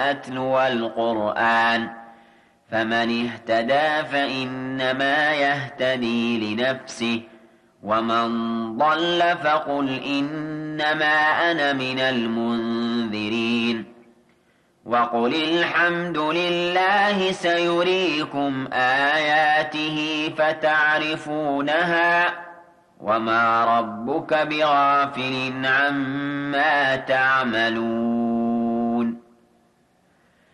أتلو القرآن فمن اهتدى فإنما يهتدي لنفسه ومن ضل فقل إنما أنا من المنذرين وقل الحمد لله سيريكم آياته فتعرفونها وما ربك بغافل عما تعملون